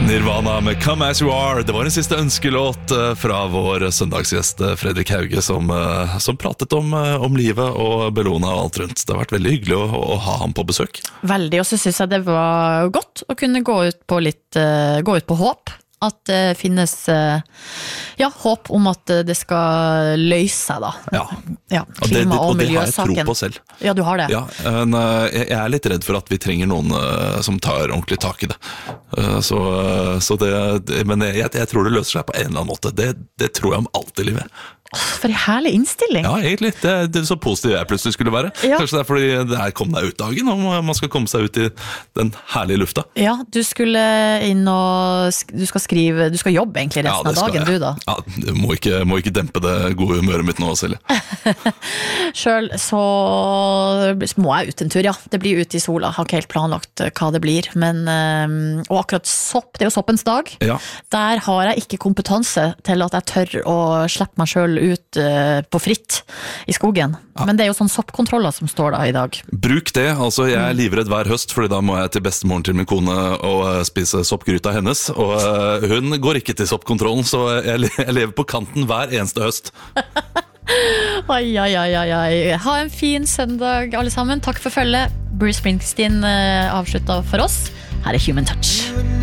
Nirvana med Come As You Are. Det var en siste ønskelåt fra vår søndagsgjest Fredrik Hauge som pratet om livet og Bellona og alt rundt. Det har vært veldig hyggelig å ha ham på besøk. Veldig, og så synes jeg det var godt å kunne gå ut på håp. At det finnes håp om at det skal løse seg da. Klima- og miljøsaken. Det har jeg tro på selv. Ja, du har det. Ja, men jeg er litt redd for at vi trenger noen som tar ordentlig tak i det. Men jeg tror det løser seg på en eller annen måte. Det tror jeg om alt i livet. For en herlig innstilling. Ja, egentlig. Det er så positiv jeg plutselig skulle være. Ja. Kanskje det er fordi det er kom deg ut dagen, og man skal komme seg ut i den herlige lufta. Ja, du skulle inn og du skal jobbe egentlig resten av dagen, du da. Ja, du må ikke dempe det gode humøret mitt nå, Silje. Selv så må jeg ut en tur, ja. Det blir ut i sola. Har ikke helt planlagt hva det blir, men og akkurat sopp, det er jo soppens dag. Ja. Der har jeg ikke kompetanse til at jeg tør å slippe meg selv ut på fritt i skogen. Ja. Men det er jo sånn soppkontroller som står da i dag. Bruk det, altså jeg er livredd hver høst, fordi da må jeg til bestemoren til min kone og spise soppgryta hennes, og hun går ikke til soppkontrollen, så jeg lever på kanten hver eneste høst. Ai. Ha en fin søndag alle sammen. Takk for følget. Bruce Springsteen avsluttet for oss. Her er Human Touch.